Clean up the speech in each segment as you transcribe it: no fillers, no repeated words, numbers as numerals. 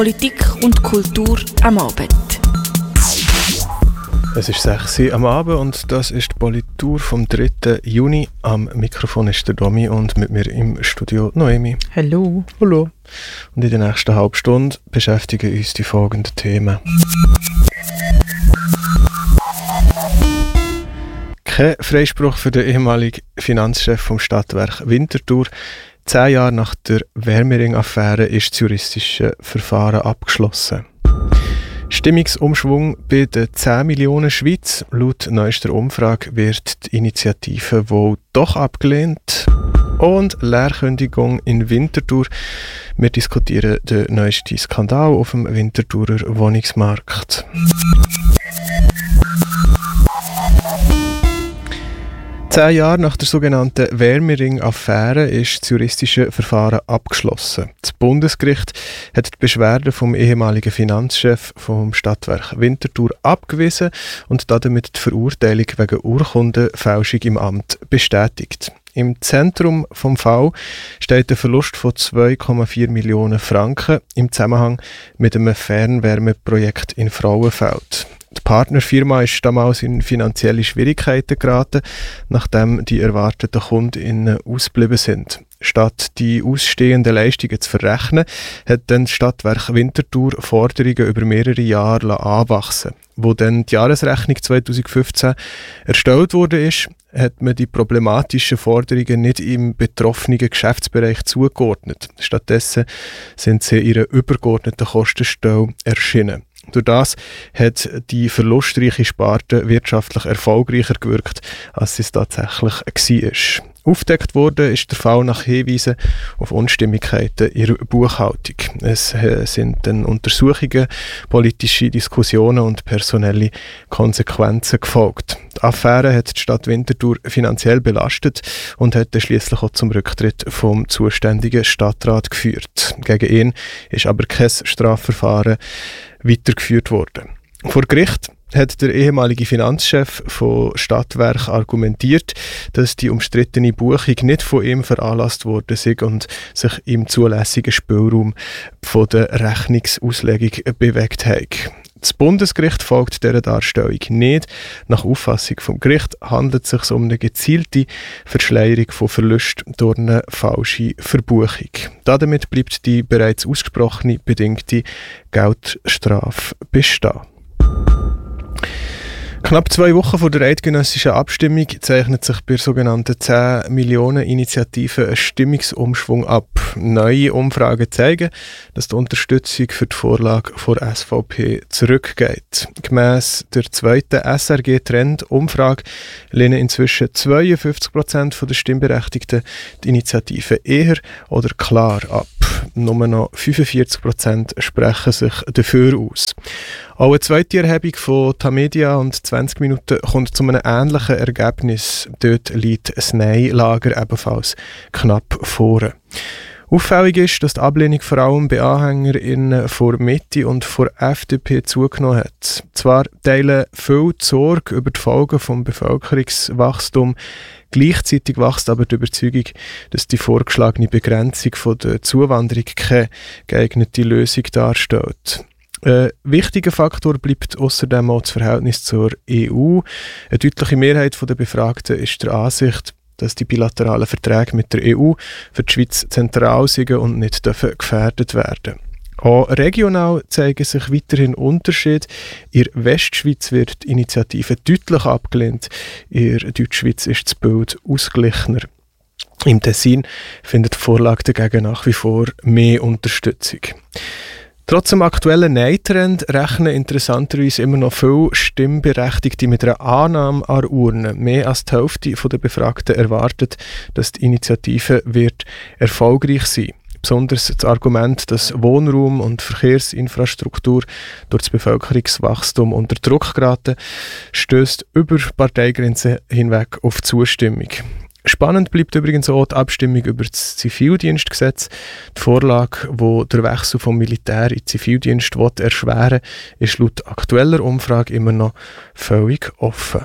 Politik und Kultur am Abend. Es ist 6 Uhr am Abend und das ist die Politur vom 3. Juni. Am Mikrofon ist der Domi und mit mir im Studio Noemi. Hallo. Hallo. Und in der nächsten halben Stunde beschäftigen uns die folgenden Themen. Kein Freispruch für den ehemaligen Finanzchef vom Stadtwerk Winterthur. 10 Jahre nach der Wermering-Affäre ist das juristische Verfahren abgeschlossen. Stimmungsumschwung bei den 10 Millionen Schweiz. Laut neuester Umfrage wird die Initiative wohl doch abgelehnt. Und Leerkündigung in Winterthur. Wir diskutieren den neuesten Skandal auf dem Winterthurer Wohnungsmarkt. 10 Jahre nach der sogenannten Wermering-Affäre ist das juristische Verfahren abgeschlossen. Das Bundesgericht hat die Beschwerde vom ehemaligen Finanzchef vom Stadtwerk Winterthur abgewiesen und damit die Verurteilung wegen Urkundenfälschung im Amt bestätigt. Im Zentrum vom Fall steht der Verlust von 2,4 Millionen Franken im Zusammenhang mit einem Fernwärmeprojekt in Frauenfeld. Die Partnerfirma ist damals in finanzielle Schwierigkeiten geraten, nachdem die erwarteten KundInnen ausgeblieben sind. Statt die ausstehenden Leistungen zu verrechnen, hat dann das Stadtwerk Winterthur Forderungen über mehrere Jahre anwachsen. Wo dann die Jahresrechnung 2015 erstellt wurde, hat man die problematischen Forderungen nicht im betroffenen Geschäftsbereich zugeordnet. Stattdessen sind sie in ihrer übergeordneten Kostenstelle erschienen. Durch das hat die verlustreiche Sparte wirtschaftlich erfolgreicher gewirkt, als es tatsächlich war. Aufgedeckt wurde ist der Fall nach Hinweisen auf Unstimmigkeiten in ihrer Buchhaltung. Es sind dann Untersuchungen, politische Diskussionen und personelle Konsequenzen gefolgt. Die Affäre hat die Stadt Winterthur finanziell belastet und hat schliesslich auch zum Rücktritt vom zuständigen Stadtrat geführt. Gegen ihn ist aber kein Strafverfahren weitergeführt worden. Vor Gericht hat der ehemalige Finanzchef von Stadtwerk argumentiert, dass die umstrittene Buchung nicht von ihm veranlasst worden sei und sich im zulässigen Spielraum von der Rechnungsauslegung bewegt hat. Das Bundesgericht folgt dieser Darstellung nicht. Nach Auffassung des Gerichts handelt es sich um eine gezielte Verschleierung von Verlusten durch eine falsche Verbuchung. Damit bleibt die bereits ausgesprochene bedingte Geldstrafe bestehen. Knapp 2 Wochen vor der eidgenössischen Abstimmung zeichnet sich bei der sogenannten 10 Millionen Initiative ein Stimmungsumschwung ab. Neue Umfragen zeigen, dass die Unterstützung für die Vorlage der SVP zurückgeht. Gemäss der zweiten SRG-Trend-Umfrage lehnen inzwischen 52% der Stimmberechtigten die Initiative eher oder klar ab. Nur noch 45% sprechen sich dafür aus. Auch eine zweite Erhebung von Tamedia und 20 Minuten kommt zu einem ähnlichen Ergebnis. Dort liegt das Nein-Lager ebenfalls knapp vor. Auffällig ist, dass die Ablehnung vor allem bei AnhängerInnen vor Mitte und vor FDP zugenommen hat. Zwar teilen viele die Sorge über die Folgen des Bevölkerungswachstums, gleichzeitig wächst aber die Überzeugung, dass die vorgeschlagene Begrenzung von der Zuwanderung keine geeignete Lösung darstellt. Ein wichtiger Faktor bleibt außerdem auch das Verhältnis zur EU. Eine deutliche Mehrheit der Befragten ist der Ansicht, dass die bilateralen Verträge mit der EU für die Schweiz zentral sind und nicht gefährdet werden. Auch regional zeigen sich weiterhin Unterschiede. In der Westschweiz wird die Initiative deutlich abgelehnt. In der Deutschschweiz ist das Bild ausgeglichener. Im Tessin findet die Vorlage dagegen nach wie vor mehr Unterstützung. Trotz dem aktuellen Nein-Trend rechnen interessanterweise immer noch viele Stimmberechtigte mit einer Annahme an der Urne. Mehr als die Hälfte der Befragten erwartet, dass die Initiative wird erfolgreich sein wird. Besonders das Argument, dass Wohnraum und Verkehrsinfrastruktur durch das Bevölkerungswachstum unter Druck geraten, stößt über Parteigrenzen hinweg auf Zustimmung. Spannend bleibt übrigens auch die Abstimmung über das Zivildienstgesetz. Die Vorlage, die den Wechsel vom Militär in den Zivildienst erschweren will, ist laut aktueller Umfrage immer noch völlig offen.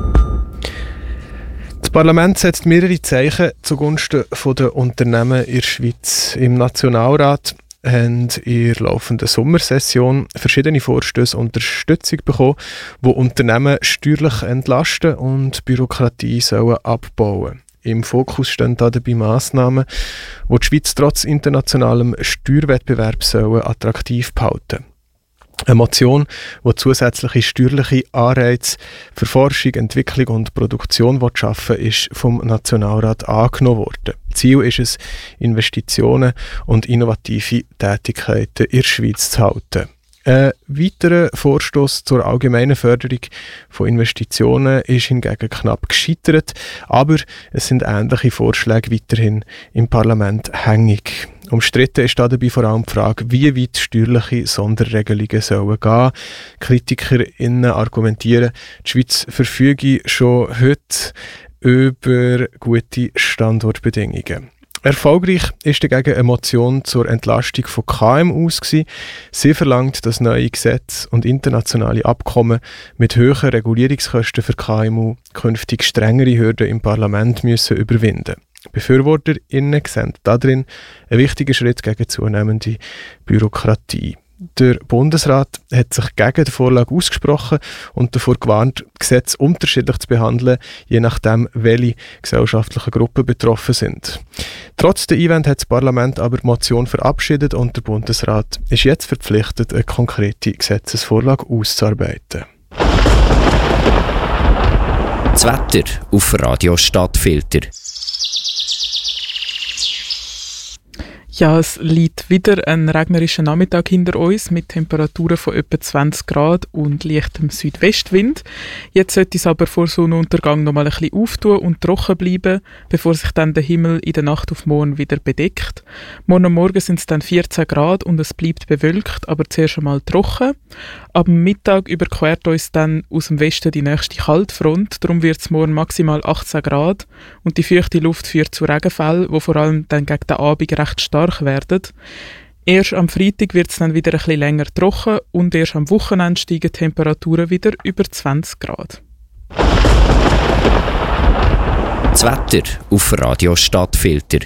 Das Parlament setzt mehrere Zeichen zugunsten der Unternehmen in der Schweiz. Im Nationalrat haben in der laufenden Sommersession verschiedene Vorstöße Unterstützung bekommen, die Unternehmen steuerlich entlasten und Bürokratie sollen abbauen. Im Fokus stehen dabei Massnahmen, die die Schweiz trotz internationalem Steuerwettbewerb attraktiv behalten sollen. Eine Motion, die zusätzliche steuerliche Anreize für Forschung, Entwicklung und Produktion schaffen will, ist vom Nationalrat angenommen worden. Ziel ist es, Investitionen und innovative Tätigkeiten in der Schweiz zu halten. Ein weiterer Vorstoß zur allgemeinen Förderung von Investitionen ist hingegen knapp gescheitert, aber es sind ähnliche Vorschläge weiterhin im Parlament hängig. Umstritten ist dabei vor allem die Frage, wie weit steuerliche Sonderregelungen sollen gehen. KritikerInnen argumentieren, die Schweiz verfüge schon heute über gute Standortbedingungen. Erfolgreich ist dagegen eine Motion zur Entlastung von KMUs gewesen. Sie verlangt, dass neue Gesetze und internationale Abkommen mit höheren Regulierungskosten für KMU künftig strengere Hürden im Parlament müssen überwinden. BefürworterInnen sehen darin einen wichtigen Schritt gegen zunehmende Bürokratie. Der Bundesrat hat sich gegen die Vorlage ausgesprochen und davor gewarnt, Gesetze unterschiedlich zu behandeln, je nachdem, welche gesellschaftlichen Gruppen betroffen sind. Trotz der Einwände hat das Parlament aber die Motion verabschiedet und der Bundesrat ist jetzt verpflichtet, eine konkrete Gesetzesvorlage auszuarbeiten. Das Wetter auf Radio Stadtfilter. Ja, es liegt wieder ein regnerischer Nachmittag hinter uns mit Temperaturen von etwa 20 Grad und leichtem Südwestwind. Jetzt sollte es aber vor Sonnenuntergang noch mal ein bisschen auftun und trocken bleiben, bevor sich dann der Himmel in der Nacht auf morgen wieder bedeckt. Morgen Morgen sind es dann 14 Grad und es bleibt bewölkt, aber zuerst einmal trocken. Ab Mittag überquert uns dann aus dem Westen die nächste Kaltfront, darum wird es morgen maximal 18 Grad und die feuchte Luft führt zu Regenfällen, die vor allem dann gegen den Abend recht stark werden. Erst am Freitag wird es dann wieder ein bisschen länger trocken und erst am Wochenende steigen die Temperaturen wieder über 20 Grad. Das Wetter auf Radio Stadtfilter.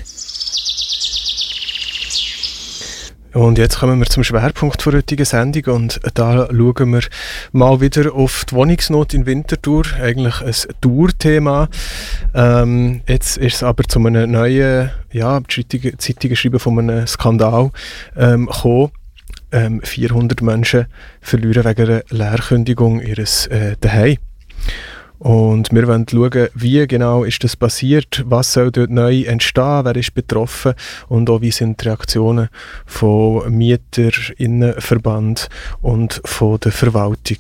Und jetzt kommen wir zum Schwerpunkt der heutigen Sendung und da schauen wir mal wieder auf die Wohnungsnot in Winterthur, eigentlich ein Tourthema. Jetzt ist es aber zu einem neuen, die Zeitungen schreiben von einem Skandal gekommen. 400 Menschen verlieren wegen einer Leerkündigung ihres Zuhause. Und wir wollen schauen, wie genau ist das passiert, was soll dort neu entstehen, wer ist betroffen und auch wie sind die Reaktionen von MieterInnenverband und von der Verwaltung.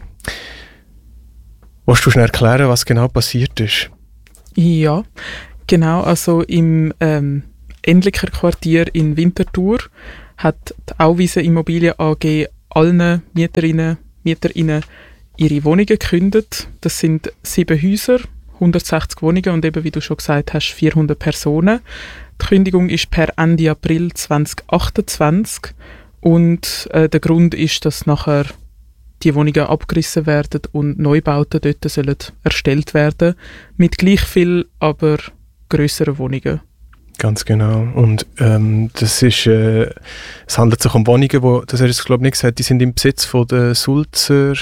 Willst du schnell erklären, was genau passiert ist? Ja, genau. Also im Endlicher Quartier in Winterthur hat die Auwiesen Immobilien AG allen MieterInnen ihre Wohnungen gekündigt. Das sind 7 Häuser, 160 Wohnungen und eben, wie du schon gesagt hast, 400 Personen. Die Kündigung ist per Ende April 2028 und der Grund ist, dass nachher die Wohnungen abgerissen werden und Neubauten dort sollen erstellt werden, mit gleich viel, aber grösseren Wohnungen. Ganz genau. Und es handelt sich um Wohnungen, das hast du glaube ich nicht gesagt, die sind im Besitz von der Sulzer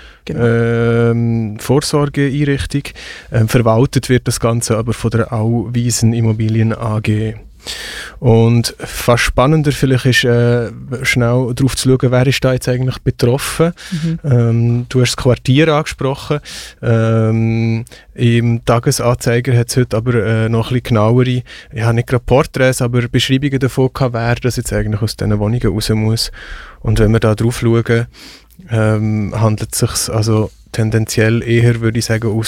Vorsorgeeinrichtung. Verwaltet wird das Ganze aber von der Auwiesen Immobilien AG. Und fast spannender vielleicht ist, schnell darauf zu schauen, wer ist da jetzt eigentlich betroffen. Du hast das Quartier angesprochen. Im Tagesanzeiger hat es heute aber noch ein bisschen genauere, nicht gerade Porträts, aber Beschreibungen davon gehabt, wer das jetzt eigentlich aus diesen Wohnungen raus muss. Und wenn wir da drauf schauen, handelt es sich also tendenziell eher, würde ich sagen,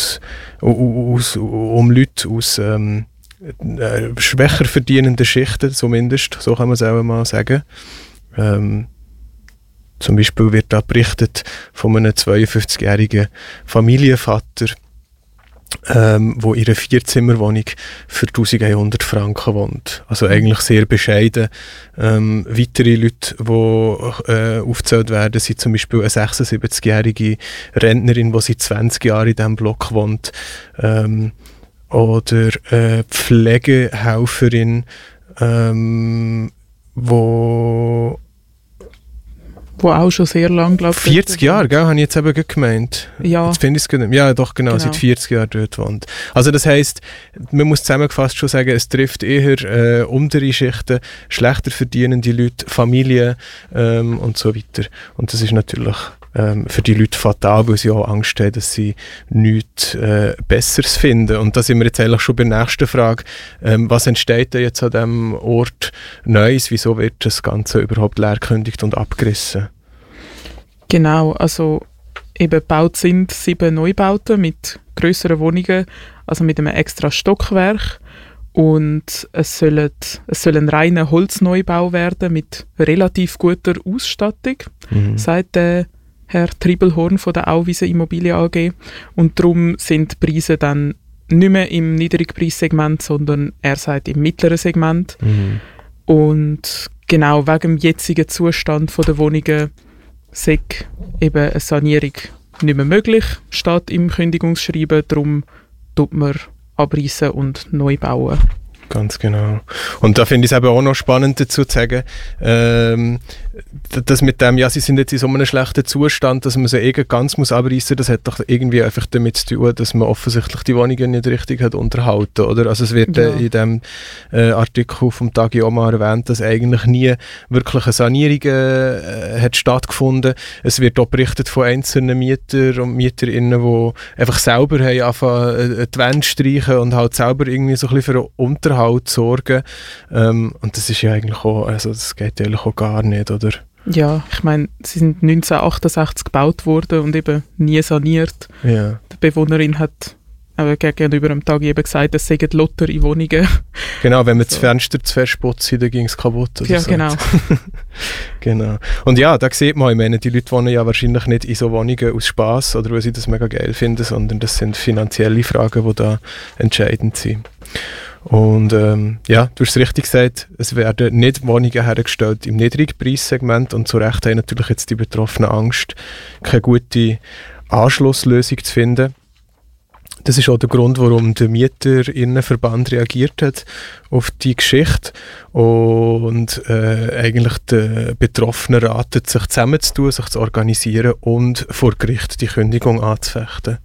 um Leute aus schwächer verdienenden Schichten, zumindest, so kann man es auch mal sagen. Zum Beispiel wird da berichtet von einem 52-jährigen Familienvater, wo in einer 4-Zimmer-Wohnung für 1100 Franken wohnt. Also eigentlich sehr bescheiden. Weitere Leute, die aufgezählt werden, sind zum Beispiel eine 76-jährige Rentnerin, die seit 20 Jahren in diesem Block wohnt. Oder eine Pflegehelferin, wo auch schon sehr lang, glaube ich. 40 Jahre, gell, habe ich jetzt eben gemeint. Ja. Jetzt finde ich es nicht. Ja, doch, genau, seit 40 Jahren dort wohnt. Also das heisst, man muss zusammengefasst schon sagen, es trifft eher untere Schichten, schlechter verdienende Leute, Familien und so weiter. Und das ist natürlich für die Leute fatal, weil sie auch Angst haben, dass sie nichts Besseres finden. Und da sind wir jetzt eigentlich schon bei der nächsten Frage. Was entsteht denn jetzt an diesem Ort Neues? Wieso wird das Ganze überhaupt leer gekündigt und abgerissen? Genau, also eben gebaut sind 7 Neubauten mit grösseren Wohnungen, also mit einem extra Stockwerk. Und es soll ein reiner Holzneubau werden mit relativ guter Ausstattung, sagt der Herr Triebelhorn von der Auwiesen Immobilien AG. Und darum sind die Preise dann nicht mehr im Niedrigpreissegment, sondern er sagt im mittleren Segment. Und genau wegen dem jetzigen Zustand der Wohnungen sei eben eine Sanierung nicht mehr möglich, steht im Kündigungsschreiben. Darum tut man abreißen und neu bauen. Ganz genau. Und da finde ich es eben auch noch spannend dazu zu sagen, dass mit dem, ja, sie sind jetzt in so einem schlechten Zustand, dass man sie ganz muss abreißen, das hat doch irgendwie einfach damit zu tun, dass man offensichtlich die Wohnungen nicht richtig hat unterhalten, oder? Also es wird in dem Artikel vom Tagi Omar erwähnt, dass eigentlich nie wirklich eine Sanierung hat stattgefunden. Es wird auch berichtet von einzelnen Mietern und Mieterinnen, die einfach selber haben angefangen, die Wände streichen und halt selber irgendwie so ein bisschen für Unterhalt sorgen. Und das ist ja eigentlich auch, also das geht eigentlich auch gar nicht, oder? Ja, ich meine, sie sind 1968 gebaut worden und eben nie saniert. Ja. Die Bewohnerin hat gegenüber am Tag eben gesagt, es seien lottere Wohnungen. Genau, wenn man das Fenster zu fest putzt, dann ging es kaputt. Oder ja, so. Genau. Genau. Und ja, da sieht man, ich meine, die Leute wohnen ja wahrscheinlich nicht in so Wohnungen aus Spass oder weil sie das mega geil finden, sondern das sind finanzielle Fragen, die da entscheidend sind. Und ja, du hast es richtig gesagt, es werden nicht Wohnungen hergestellt im Niedrigpreissegment und zu Recht haben natürlich jetzt die Betroffenen Angst, keine gute Anschlusslösung zu finden. Das ist auch der Grund, warum der Mieterinnenverband reagiert hat auf die Geschichte und eigentlich die Betroffenen raten, sich zusammenzutun, sich zu organisieren und vor Gericht die Kündigung anzufechten.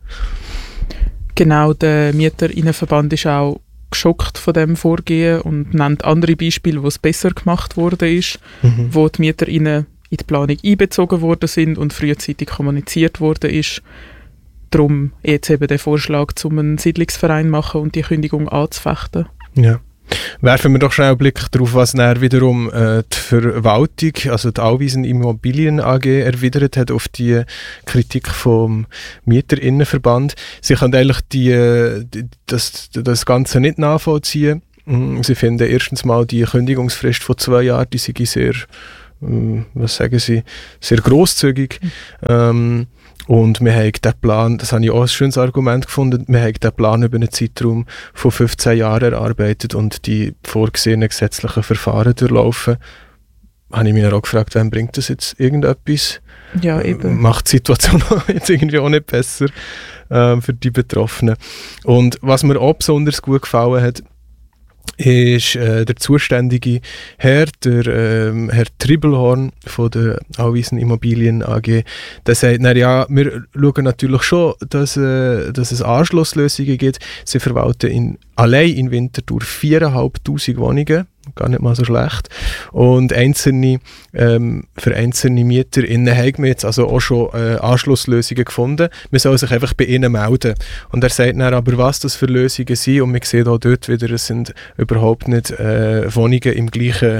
Genau, der Mieterinnenverband ist auch geschockt von dem Vorgehen und nennt andere Beispiele, wo es besser gemacht worden ist, wo die MieterInnen in die Planung einbezogen worden sind und frühzeitig kommuniziert worden ist. Darum jetzt eben der Vorschlag, um einen Siedlungsverein machen und die Kündigung anzufechten. Ja. Werfen wir doch schnell einen Blick darauf, was dann wiederum die Verwaltung, also die Auwiesen Immobilien AG, erwidert hat auf die Kritik vom Mieterinnenverband. Sie können eigentlich das Ganze nicht nachvollziehen. Sie finden erstens mal die Kündigungsfrist von 2 Jahren, die sei sehr, sehr grosszügig. Und wir haben den Plan, das habe ich auch ein schönes Argument gefunden, wir haben den Plan über einen Zeitraum von 15 Jahren erarbeitet und die vorgesehenen gesetzlichen Verfahren durchlaufen. Habe ich mich auch gefragt, wann bringt das jetzt irgendetwas? Ja, eben. Macht die Situation jetzt irgendwie auch nicht besser für die Betroffenen. Und was mir auch besonders gut gefallen hat, ist der zuständige Herr, der Herr Triebelhorn von der Auwiesen Immobilien AG, der sagt, ja, wir schauen natürlich schon, dass es Anschlusslösungen gibt. Sie verwalten allein in Winterthur 4'500 Wohnungen, gar nicht mal so schlecht. Und für einzelne MieterInnen haben wir jetzt also auch schon Anschlusslösungen gefunden. Man soll sich einfach bei ihnen melden. Und er sagt dann aber, was das für Lösungen sind. Und man sieht auch dort wieder, es sind überhaupt nicht Wohnungen im gleichen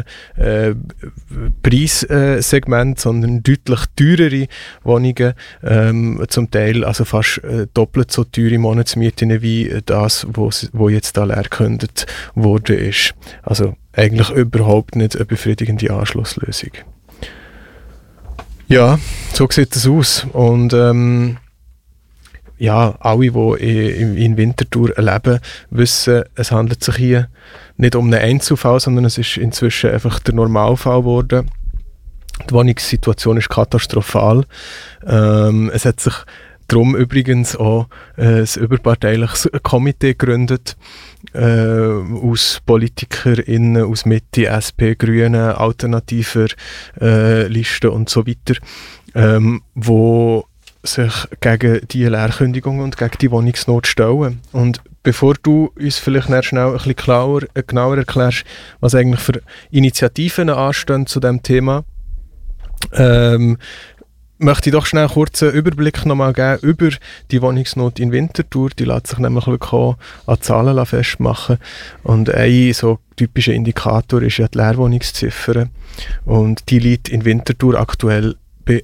Preissegment, sondern deutlich teurere Wohnungen. Zum Teil also fast doppelt so teure Monatsmieten wie das, wo jetzt da leer gekündigt worden ist. Also eigentlich überhaupt nicht eine befriedigende Anschlusslösung. Ja, so sieht das aus. Und ja, alle, die in Winterthur leben, wissen, es handelt sich hier nicht um einen Einzelfall, sondern es ist inzwischen einfach der Normalfall geworden. Die Wohnungssituation ist katastrophal. Es hat sich darum übrigens auch ein überparteiliches Komitee gegründet, aus PolitikerInnen aus Mitte, SP, Grünen, alternativer Listen und so weiter, wo sich gegen die Leerkündigung und gegen die Wohnungsnot stellen. Und bevor du uns vielleicht schnell ein bisschen genauer erklärst, was eigentlich für Initiativen anstehen zu diesem Thema, möchte ich doch schnell kurz einen Überblick nochmal geben über die Wohnungsnot in Winterthur. Die lässt sich nämlich wirklich auch an Zahlen festmachen. Und ein so typischer Indikator ist ja die Leerwohnungsziffer. Und die liegt in Winterthur aktuell bei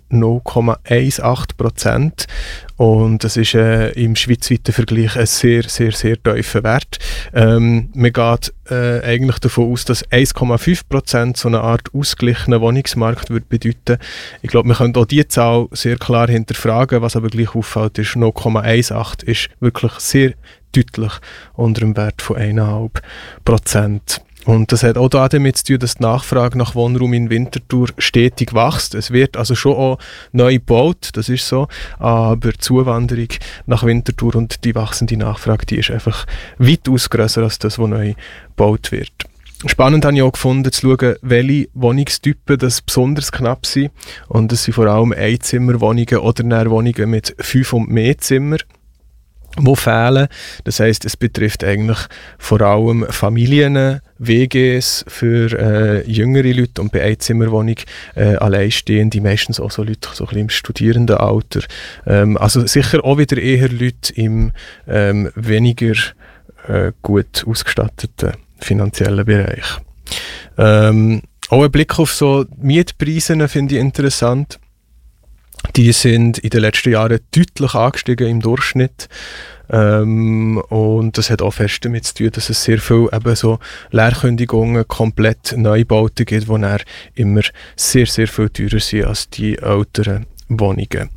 0,18%. Und das ist im schweizweiten Vergleich ein sehr, sehr, sehr tiefer Wert. Man geht eigentlich davon aus, dass 1,5% so eine Art ausgeglichener Wohnungsmarkt würde bedeuten. Ich glaube, wir können auch diese Zahl sehr klar hinterfragen. Was aber gleich auffällt, ist 0,18 ist wirklich sehr deutlich unter dem Wert von 1,5%. Und das hat auch damit zu tun, dass die Nachfrage nach Wohnraum in Winterthur stetig wächst. Es wird also schon auch neu gebaut, das ist so, aber die Zuwanderung nach Winterthur und die wachsende Nachfrage, die ist einfach weitaus grösser als das, was neu gebaut wird. Spannend habe ich auch gefunden, zu schauen, welche Wohnungstypen das besonders knapp sind. Und das sind vor allem Einzimmerwohnungen oder Wohnungen mit 5 und mehr Zimmern, die fehlen. Das heisst, es betrifft eigentlich vor allem Familien, WGs für jüngere Leute und bei Einzimmerwohnung alleinstehende, meistens auch so Leute so ein bisschen im Studierendenalter. Also sicher auch wieder eher Leute im weniger gut ausgestatteten finanziellen Bereich. Auch ein Blick auf so Mietpreise finde ich interessant. Die sind in den letzten Jahren deutlich angestiegen im Durchschnitt. Und das hat auch fest damit zu tun, dass es sehr viele eben so Leerkündigungen, komplett Neubauten gibt, die dann immer sehr, sehr viel teurer sind als die älteren Wohnungen.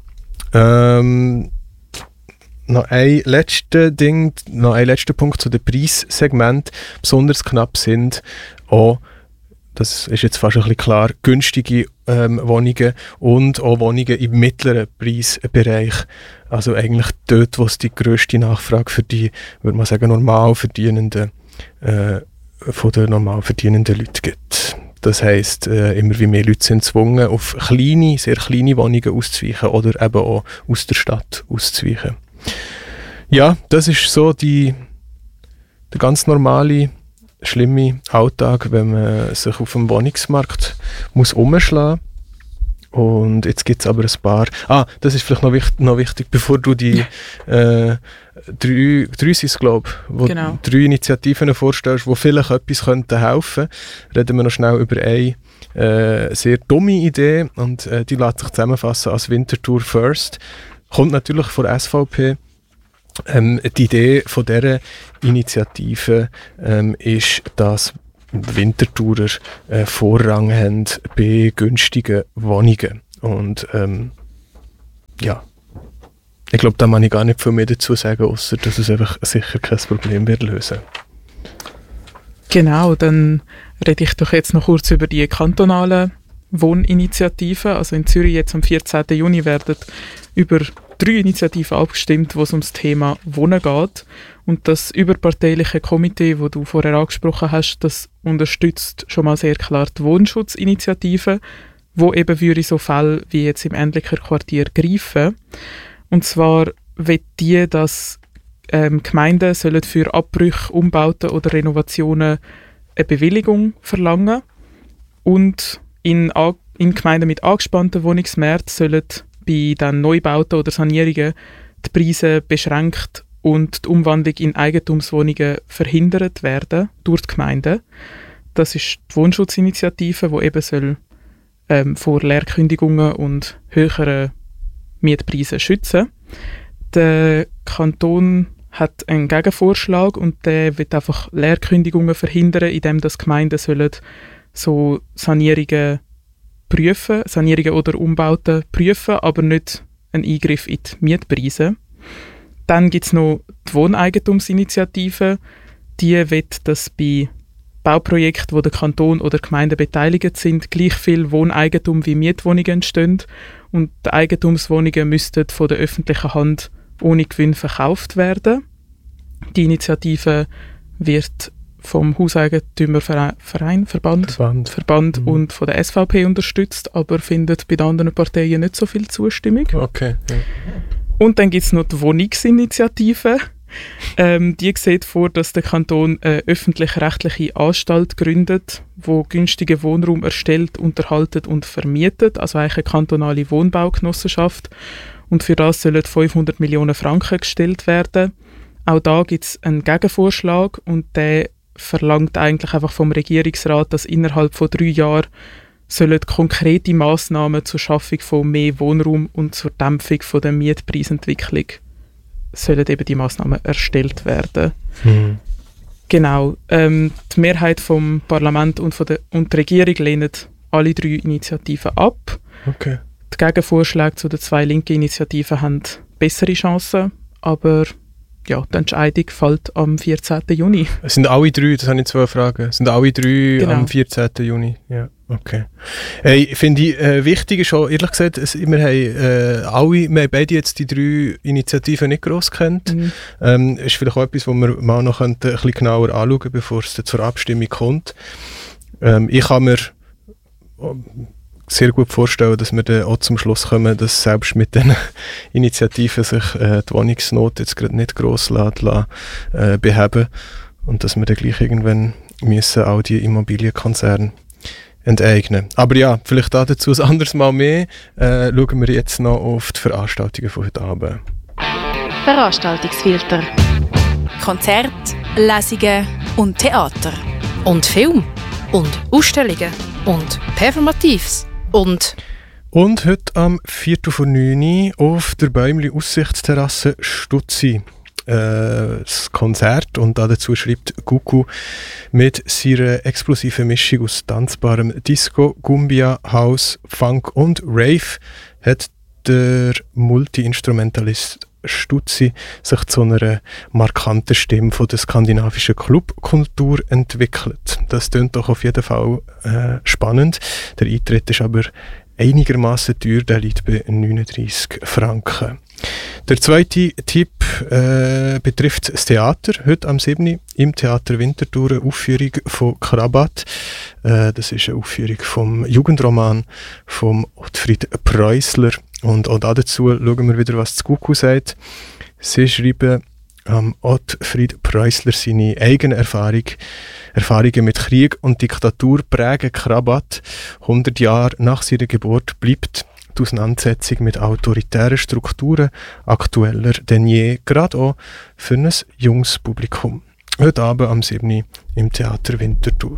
Noch ein letzter Punkt zu den Preissegmenten. Besonders knapp sind auch, das ist jetzt fast ein bisschen klar, günstige Wohnungen und auch Wohnungen im mittleren Preisbereich. Also eigentlich dort, wo es die grösste Nachfrage für die, würde man sagen, normal verdienenden, von den normal verdienenden Leuten gibt. Das heisst, immer wie mehr Leute sind gezwungen, auf kleine, sehr kleine Wohnungen auszuweichen oder eben auch aus der Stadt auszuweichen. Ja, das ist so der ganz normale, schlimme Alltag, wenn man sich auf dem Wohnungsmarkt muss umschlagen muss. Und jetzt gibt es aber ein paar... das ist vielleicht noch wichtig, bevor du die drei sind es, glaube ich, genau, 3 Initiativen vorstellst, die vielleicht etwas helfen könnten, reden wir noch schnell über eine sehr dumme Idee und die lässt sich zusammenfassen als Winterthur First. Kommt natürlich von der SVP. Die Idee von dieser Initiative ist, dass Winterthurer Vorrang haben bei günstigen Wohnungen. Und ja, ich glaube, da kann ich gar nicht viel mehr dazu sagen, außer dass es einfach sicher kein Problem wird lösen. Genau, dann rede ich doch jetzt noch kurz über die kantonalen Wohninitiativen. Also in Zürich jetzt am 14. Juni werden über 3 Initiativen abgestimmt, wo es um das Thema Wohnen geht. Und das überparteiliche Komitee, das du vorher angesprochen hast, das unterstützt schon mal sehr klar die Wohnschutzinitiative, wo eben für so Fälle wie jetzt im Endlicher Quartier greifen. Und zwar will die, dass Gemeinden sollen für Abbrüche, Umbauten oder Renovationen eine Bewilligung verlangen. Und in Gemeinden mit angespannten Wohnungsmärkten sollen bei den Neubauten oder Sanierungen die Preise beschränkt und die Umwandlung in Eigentumswohnungen verhindert werden durch die Gemeinden. Das ist die Wohnschutzinitiative, die eben soll, vor Leerkündigungen und höheren Mietpreisen schützen. Der Kanton hat einen Gegenvorschlag und der will einfach Leerkündigungen verhindern, indem das Gemeinden sollen so Sanierungen oder Umbauten prüfen, aber nicht einen Eingriff in die Mietpreise. Dann gibt es noch die Wohneigentumsinitiative. Die will, dass bei Bauprojekten, wo der Kanton oder Gemeinden beteiligt sind, gleich viel Wohneigentum wie Mietwohnungen entstehen und die Eigentumswohnungen müssten von der öffentlichen Hand ohne Gewinn verkauft werden. Die Initiative wird vom Hauseigentümerverband und von der SVP unterstützt, aber findet bei den anderen Parteien nicht so viel Zustimmung. Okay. Ja. Und dann gibt es noch die Wohnungsinitiative. Die sieht vor, dass der Kanton eine öffentlich-rechtliche Anstalt gründet, die günstigen Wohnraum erstellt, unterhaltet und vermietet, also eigentlich eine kantonale Wohnbaugenossenschaft. Und für das sollen 500 Millionen Franken gestellt werden. Auch da gibt es einen Gegenvorschlag und der verlangt eigentlich einfach vom Regierungsrat, dass innerhalb von 3 Jahren sollen konkrete Massnahmen zur Schaffung von mehr Wohnraum und zur Dämpfung von der Mietpreisentwicklung sollen eben die Massnahmen erstellt werden. Genau. Die Mehrheit vom Parlament und die Regierung lehnen alle 3 Initiativen ab. Okay. Die Gegenvorschläge zu den 2 linken Initiativen haben bessere Chancen, aber ja, die Entscheidung fällt am 14. Juni. Es sind alle 3, das habe ich 2 Fragen. Es sind alle 3 genau. Am 14. Juni? Ja, okay. Finde ich wichtig ist auch, ehrlich gesagt, wir haben beide jetzt die 3 Initiativen nicht gross kennt. Ist vielleicht auch etwas, was wir mal noch ein bisschen genauer anschauen könnten, bevor es zur Abstimmung kommt. Ich kann mir sehr gut vorstellen, dass wir dann auch zum Schluss kommen, dass selbst mit den Initiativen sich die Wohnungsnot jetzt gerade nicht gross beheben und dass wir dann gleich irgendwann müssen auch die Immobilienkonzerne enteignen. Aber ja, vielleicht dazu ein anderes Mal mehr. Schauen wir jetzt noch auf die Veranstaltungen von heute Abend. Veranstaltungsfilter. Konzerte, Lesungen und Theater. Und Film. Und Ausstellungen. Und Performatives. Und heute am 8:45 auf der Bäumli-Aussichtsterrasse Stutzi. Das Konzert und dazu schreibt Gugu mit seiner explosiven Mischung aus tanzbarem Disco, Gumbia, House, Funk und Rave hat der Multi-Instrumentalist Stutzi sich zu einer markanten Stimme von der skandinavischen Clubkultur entwickelt. Das klingt doch auf jeden Fall spannend. Der Eintritt ist aber einigermaßen teuer, der liegt bei 39 Franken. Der zweite Tipp betrifft das Theater. Heute am 7. im Theater Winterthur eine Aufführung von Krabat. Das ist eine Aufführung vom Jugendroman von Ottfried Preußler. Und auch dazu schauen wir wieder, was das Gugu sagt. Sie schreiben Ottfried Preußler seine eigenen Erfahrungen mit Krieg und Diktatur prägen Krabat. 100 Jahre nach seiner Geburt bleibt die Auseinandersetzung mit autoritären Strukturen aktueller denn je, gerade auch für ein junges Publikum. Heute Abend am 7. im Theater Winterthur.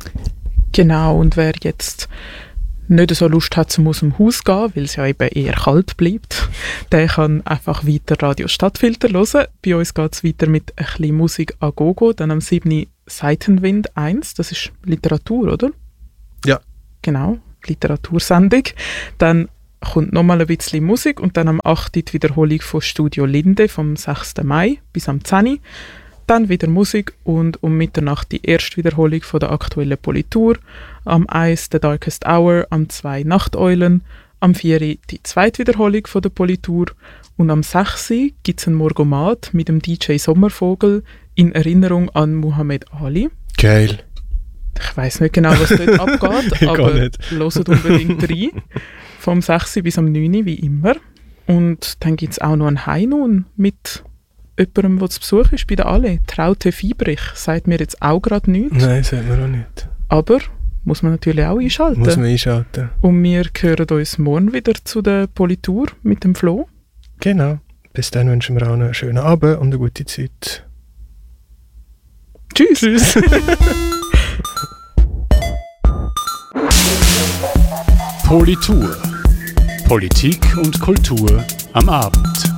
Genau, und wer jetzt nicht so Lust hat, aus dem Haus zu gehen, weil es ja eben eher kalt bleibt, der kann einfach weiter Radio Stadtfilter hören. Bei uns geht es weiter mit ein bisschen Musik a gogo. Dann am 7. Seitenwind 1, das ist Literatur, oder? Ja. Genau, Literatursendung. Dann kommt nochmal ein bisschen Musik und dann am 8. die Wiederholung von Studio Linde vom 6. Mai bis am 10. Dann wieder Musik und um Mitternacht die erste Wiederholung von der aktuellen Politur. Am 1 The Darkest Hour, am 2 Nachteulen, am 4 die zweite Wiederholung von der Politur und am 6 gibt es ein Morgomat mit dem DJ Sommervogel in Erinnerung an Muhammad Ali. Geil. Ich weiss nicht genau, was dort abgeht, aber hört unbedingt rein. Vom 6 bis am 9 wie immer. Und dann gibt es auch noch einen Heinun mit jemandem, der zu Besuch ist bei der Alle. Traute Fiebrich sagt mir jetzt auch gerade nichts. Nein, sagt mir auch nicht. Aber muss man natürlich auch einschalten. Muss man einschalten. Und wir hören uns morgen wieder zu der Politur mit dem Flo. Genau. Bis dann wünschen wir auch einen schönen Abend und eine gute Zeit. Tschüss. Tschüss. Politur. Politik und Kultur am Abend.